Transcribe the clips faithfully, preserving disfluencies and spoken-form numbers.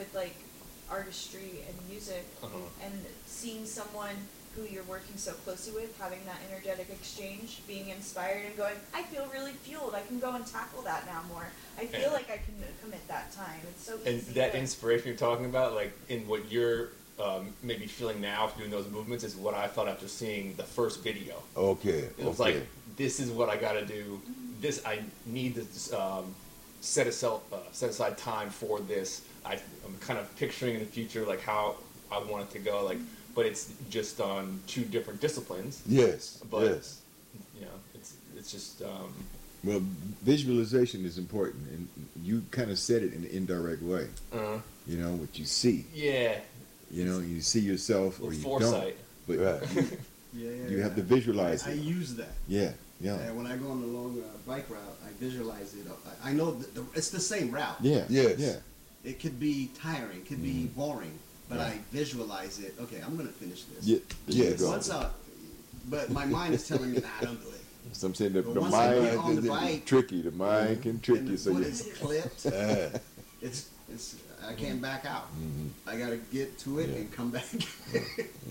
with like artistry and music, uh-huh. and seeing someone who you're working so closely with, having that energetic exchange, being inspired and going, I feel really fueled. I can go and tackle that now more. I feel and, like I can commit that time. It's so and easy. And that but... inspiration you're talking about, like in what you're um, maybe feeling now doing those movements, is what I felt after seeing the first video. Okay. It was okay. like, this is what I got to do. Mm-hmm. This I need to um, set aside uh, set aside time for this. I, I'm kind of picturing in the future like how I want it to go. Like. Mm-hmm. But it's just on two different disciplines. Yes. But, yes. You know, it's it's just. Um, well, visualization is important, and you kind of said it in an indirect way. Uh-huh. You know what you see. Yeah. You know, you see yourself or you foresight. don't. But right. you, yeah, yeah, you yeah. have to visualize I, it. I use that. Yeah. Yeah. Uh, when I go on a long uh, bike route, I visualize it. I, I know that the, it's the same route. Yeah. Yes. Yeah. It could be tiring. It could Mm-hmm. be boring. But yeah. I visualize it. Okay, I'm going to finish this. Yeah. Yes. Once I, but my mind is telling me, nah, don't do it. So I'm saying the, But the once I get mind on the is bike, tricky. The mind Mhm. can trick and you. the So foot you. is clipped. Uh, It's it's. I can't back out. mm-hmm. I got to get to it Yeah. and come back. yeah.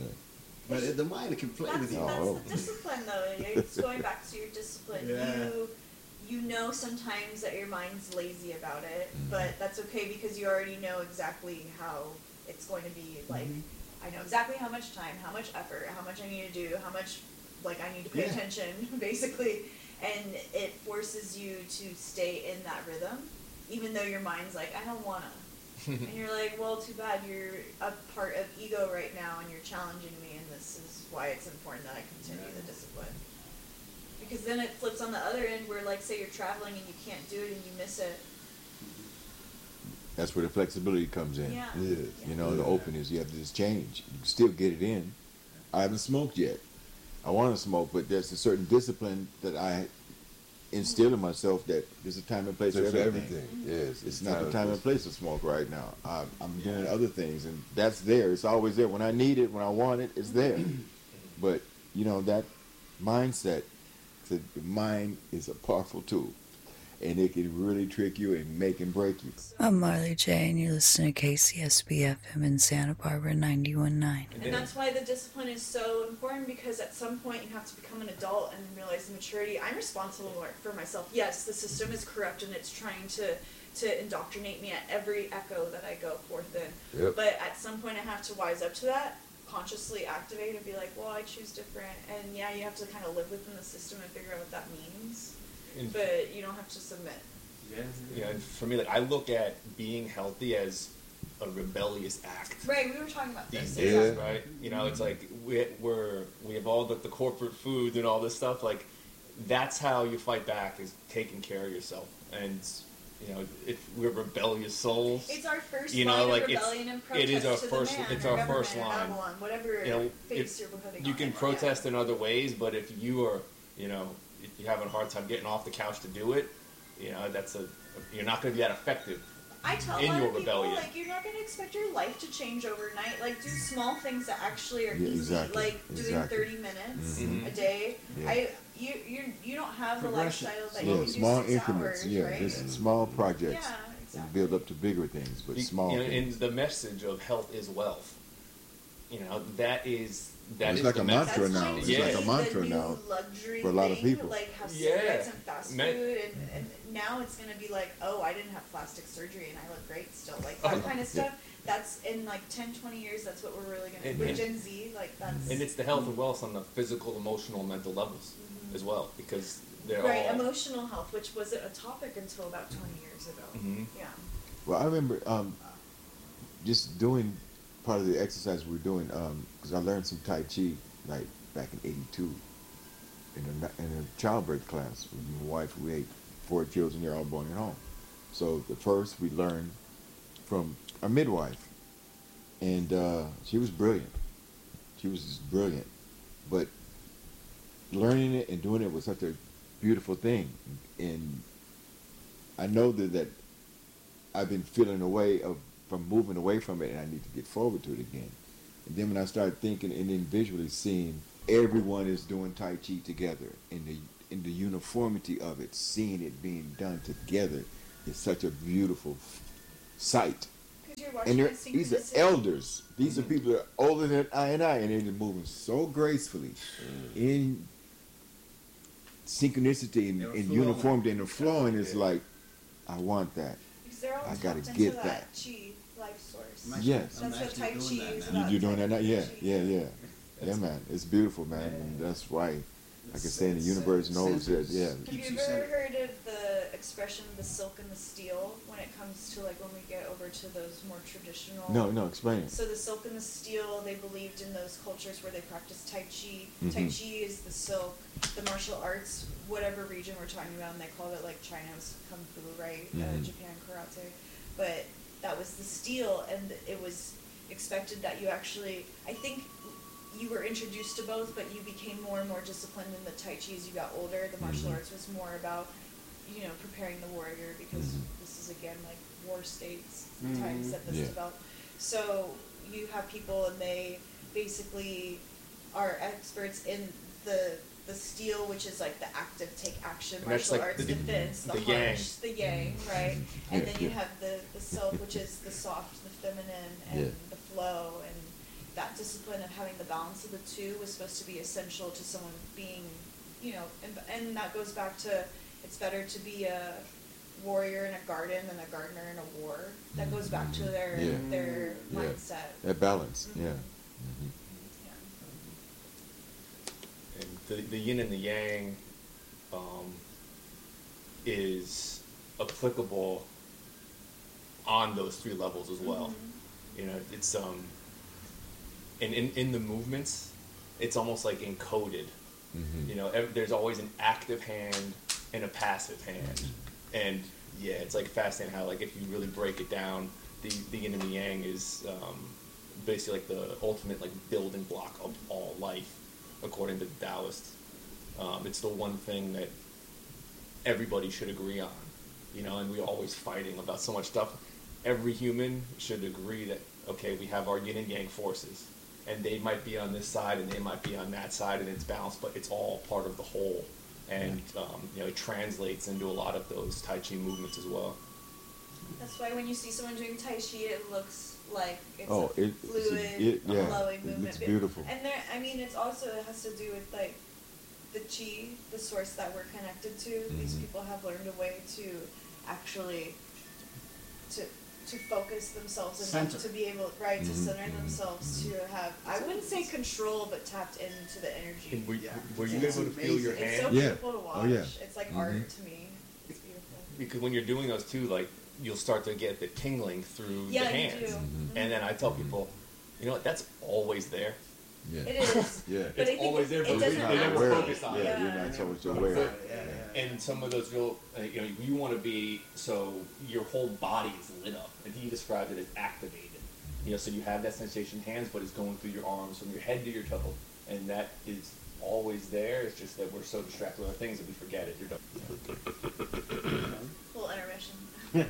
But it, the mind can play that's, with you. that's Oh. the discipline, though. It's going back to your discipline. Yeah. You you know sometimes that your mind's lazy about it, Mm-hmm. but that's okay because you already know exactly how it's going to be. Like, Mm-hmm. I know exactly how much time, how much effort, how much I need to do, how much, like, I need to pay Yeah. attention, basically. And it forces you to stay in that rhythm, even though your mind's like, I don't want to. And you're like, well, too bad, you're a part of ego right now and you're challenging me, and this is why it's important that I continue the discipline. Because then it flips on the other end where, like, say you're traveling and you can't do it and you miss it. That's where the flexibility comes in. Yeah. Yes. You know, Yeah. the openness. You have to just change. You can still get it in. I haven't smoked yet. I want to smoke, but there's a certain discipline that I instill in myself that there's a time and place So for for everything. everything. Yes. It's not the time and place to smoke right now. I'm, I'm doing other things, and that's there. It's always there. When I need it, when I want it, it's there. But, you know, that mindset, the mind is a powerful tool, and it can really trick you and make and break you. I'm Marley J, and you're listening to K C S B F M in Santa Barbara ninety-one point nine. And that's why the discipline is so important, because at some point you have to become an adult and realize the maturity. I'm responsible for myself. Yes, the system is corrupt and it's trying to, to indoctrinate me at every echo that I go forth in. Yep. But at some point I have to wise up to that, consciously activate and be like, well, I choose different. And yeah, you have to kind of live within the system and figure out what that means. And- But you don't have to submit. Yeah. Yeah, and for me, like I look at being healthy as a rebellious act. Right, we were talking about These this. days, Yeah. right? You know, it's like we, we're we have all the, the corporate foods and all this stuff. Like that's how you fight back, is taking care of yourself. And you know, if we're rebellious souls. It's our first You know, line like, of it's- rebellion and it protest is our to first- the man it's or our government first or line. Babylon, whatever You know, face if you're putting you on can it, protest yeah. in other ways, but if you are, you know, if you're having a hard time getting off the couch to do it, you know, that's a you're not going to be that effective. I tell in a lot your of people, rebellion. like, you're not going to expect your life to change overnight. Like, do small things that actually are Yeah, easy, exactly, like doing exactly. thirty minutes Mhm. a day. Yeah. I you you you don't have the Progression. lifestyle that Yeah, you can small do six increments. hours, Yeah, right? just small projects. Yeah, And exactly. build up to bigger things, but You- small you know, things. and the message of health is wealth. You know, that is that It's is like the a message. mantra That's now. going It's to like a be mantra the new now luxury for a lot of thing, people. Like have Yeah. cigarettes and fast Me- food, and, and now it's going to be like, oh, I didn't have plastic surgery and I look great still. Like that kind of stuff. That's in like ten, twenty years. That's what we're really going to And- with and- Gen Z. Like that's And it's the health and wealth on the physical, emotional, mental levels as well, because they're right. all. Emotional health, which wasn't a topic until about twenty years ago. Mhm. Yeah. Well, I remember um, just doing part of the exercise we were doing, because I learned some Tai Chi like back in eighty-two in a, in a childbirth class with my wife. We ate four children, they're all born at home. So the first we learned from a midwife, and uh, she was brilliant. She was just brilliant. But learning it and doing it was such a beautiful thing. And I know that, that I've been feeling a way of from moving away from it, and I need to get forward to it again. And then when I started thinking and then visually seeing everyone is doing Tai Chi together in the in the uniformity of it, seeing it being done together is such a beautiful sight. You're watching And they're, a these are synchronicity. elders. These are people that are older than I and I, and they're moving so gracefully in synchronicity and, They were and flowing. uniformity, and the flowing is Yeah. like, I want that. Because they're all I gotta tapped get into that. chi life source. I'm actually- Yes. I'm That's what actually Tai doing Chi that is now. You, about. you're doing that now? Yeah, Chi. yeah, yeah. Yeah, That's- man. It's beautiful, man. Yeah. And that's why, like I It's- say, the it's, universe uh, knows that, centers. yeah. Have Keeps you you ever centered. heard of the expression the silk and the steel when it comes to like when we get over to those more traditional? No, no, explain it. So the silk and the steel, they believed in those cultures where they practiced Tai Chi. Tai Mhm. Chi is the silk, the martial arts, whatever region we're talking about, and they call it like China's Kung Fu, right? Uh, Mhm. Japan Karate. But that was the steel, and it was expected that you actually, I think you were introduced to both, but you became more and more disciplined in the Tai Chi as you got older. The martial Mhm. arts was more about, you know, preparing the warrior because Mhm. this is again like war states Mhm. times that this Yeah. developed. So you have people and they basically are experts in the the steel, which is like the active take action And that's martial like arts the- defense, the, the hunch, yang. the yang, right? And Yeah, then you yeah. have the the silk, which is the soft, the feminine, and Yeah. the flow, and that discipline of having the balance of the two was supposed to be essential to someone being, you know, and, and that goes back to it's better to be a warrior in a garden than a gardener in a war. That goes back to their Yeah. their Yeah. mindset. That balance, Mhm. yeah. Mhm. Yeah. And the, the yin and the yang um, is applicable on those three levels as well. Mhm. You know, it's um, and in, in the movements, it's almost like encoded. Mhm. You know, ev- there's always an active hand and a passive hand, and yeah, it's like fascinating how like if you really break it down, the the yin and the yang is um, basically like the ultimate like building block of all life, according to the Taoists. Um, it's the one thing that everybody should agree on, you know, and we're always fighting about so much stuff. Every human should agree that, okay, we have our yin and yang forces, and they might be on this side and they might be on that side, and it's balanced, but it's all part of the whole. And, um, you know, it translates into a lot of those Tai Chi movements as well. That's why when you see someone doing Tai Chi, it looks like it's Oh, a it- it's a- fluid, it- yeah, flowing it movement. looks But- beautiful. And there, I mean, it's also it has to do with like the Chi, the source that we're connected to. These Mhm. people have learned a way to actually to to focus themselves enough Center. to be able, right, to Mhm, center mhm, themselves to have. I wouldn't say control, but tapped into the energy. And were, Yeah. were you It's able to feel your amazing. It's so hand? Yeah. beautiful to watch. Oh, yeah. It's like Mhm. art to me. It's beautiful. Because when you're doing those too, like, you'll start to get the tingling through Yeah, the you hands. do. Mhm. And then I tell people, you know what, that's always there. Yeah. It is. Yeah. But I It's think always it, there, it but doesn't we not matter. never aware of focus it. on Yeah, it. you're not so much Yeah, aware. yeah, yeah, yeah. And some of those real, uh, you know, you want to be, so your whole body is lit up. And he described it as activated. You know, so you have that sensation in hands, but it's going through your arms from your head to your toe. And that is always there. It's just that we're so distracted with other things that we forget it. You're done. Little intermission. Yeah.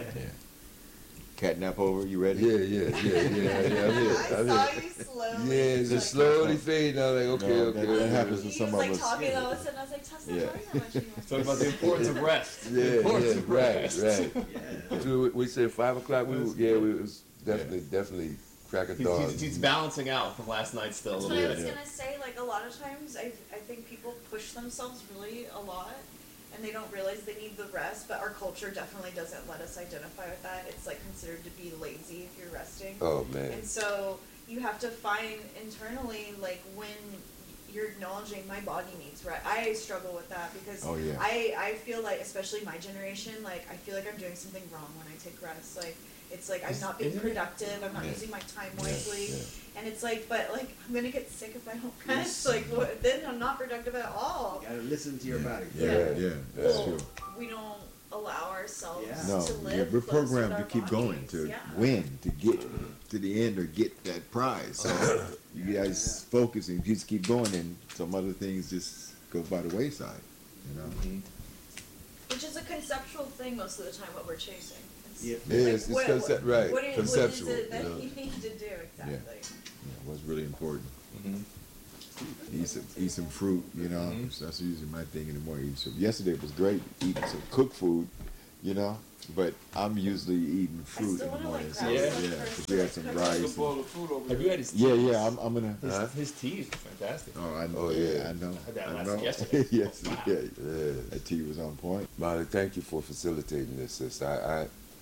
Catnap over, you ready? Yeah, yeah, yeah, yeah, yeah. I'm here. I I'm saw here. you slowly. Yeah, it's like, just slowly fading. I'm like, okay, No, okay. that- that okay. happens to He some was like of us. talking all of a sudden. I was like, Tess, not Yeah. talking that much anymore. Talking about the importance of rest. Yeah, The importance yeah, of right, rest. right. Yeah. So we, we said five o'clock. We were, yeah, we was definitely, definitely crack a He's, dawn. he's, he's balancing out from last night still a That's little what I bit. was Yeah. gonna say. Like a lot of times, I I think people push themselves really a lot, and they don't realize they need the rest. But our culture definitely doesn't let us identify with that. It's like considered to be lazy if you're resting. Oh man. And so you have to find internally, like when you're acknowledging my body needs rest. I struggle with that because Oh, yeah. I, I feel like, especially my generation, like I feel like I'm doing something wrong when I take rest. Like it's like I'm Is- not being isn't it- productive. I'm not Yeah. using my time Yeah, wisely. yeah. And it's like, but like I'm gonna get sick if I don't rest. Yes. Like what, then I'm not productive at all. You gotta listen to your Yeah. body. Yeah, Yeah. yeah, that's Well, true. we don't allow ourselves Yeah. No, to yeah, live. we're close with programmed our to keep going, bodies. to Yeah. win, to get to the end or get that prize. So you guys focus and just keep going, and some other things just go by the wayside. You know. Mhm. Which is a conceptual thing most of the time, what we're chasing. It's, Yeah. Yeah, it's, it's what- concept, right? What is, Conceptual. What is it that you know. you need to do exactly? Yeah, what's really important. Mhm. Eat some, eat some fruit, you know. Mhm. So that's usually my thing in the morning. Eat some, yesterday was great, eating some cooked food, you know. But I'm usually eating fruit still in the wanna, morning. like, So, grab Yeah. yeah, some 'cause we had some first. rice. bowl And, of food over Have you there. had his yeah, teas? yeah. I'm, I'm gonna. His, Huh? his tea is fantastic. Oh, I know. Oh, yeah. yeah. I know. Had that I last know. yesterday. yes, Wow. yeah. Yeah. That tea was on point. Molly, thank you for facilitating this, sis. I, I,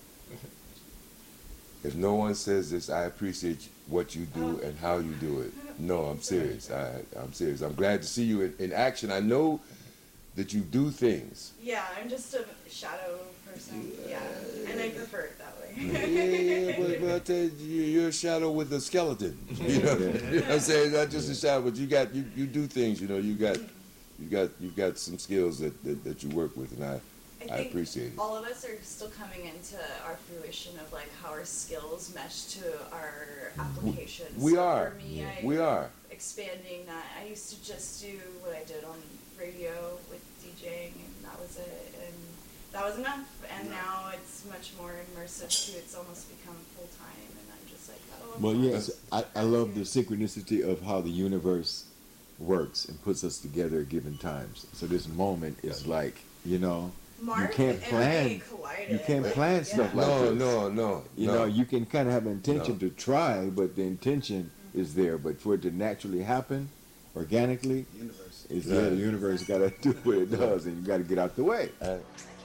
if no one says this, I appreciate what you do and how you do it. No, I'm serious. I, I'm serious. I'm glad to see you in, in action. I know that you do things. Yeah, I'm just a shadow person. Yeah, and I prefer it that way. Yeah, but, but I tell you, you're a shadow with a skeleton. You know, Yeah. you know what I'm saying? Not just a shadow, but you got you, you do things. You know, you got you got you got some skills that, that, that you work with, and I I I think appreciate it. all of us are still coming into our fruition of like how our skills mesh to our applications. We So are. For me, I, We are. expanding that. I used to just do what I did on radio with DJing, and that was it, and that was enough. And now it's much more immersive too. It's almost become full time, and I'm just like, oh. I'm Well, fine. yes, I, I love the synchronicity of how the universe works and puts us together at given times. So this moment is like, you know, Mark you can't and plan. I collided. You can't plan stuff Yeah. like No, this. no, no. You no. know, you can kind of have an intention No. to try, but the intention is there. But for it to naturally happen, organically, Universe. is yeah, the universe got to do what it does, and you got to get out the way. Uh,